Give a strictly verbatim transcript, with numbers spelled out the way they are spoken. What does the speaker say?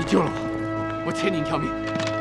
救了我，我欠你一条命。